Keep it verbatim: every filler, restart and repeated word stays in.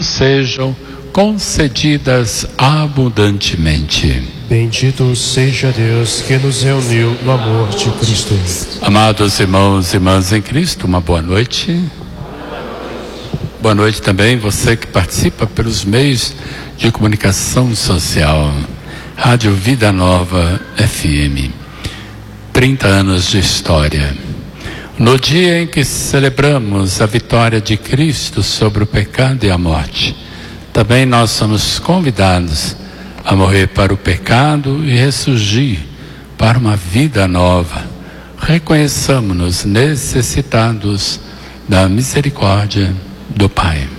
sejam concedidas abundantemente. Bendito seja Deus que nos reuniu no amor de Cristo. Amados irmãos e irmãs em Cristo, uma boa noite. Boa noite também você que participa pelos meios de comunicação social. Rádio Vida Nova F M. trinta anos de história. No dia em que celebramos a vitória de Cristo sobre o pecado e a morte, também nós somos convidados a morrer para o pecado e ressurgir para uma vida nova. Reconheçamos-nos necessitados da misericórdia do Pai.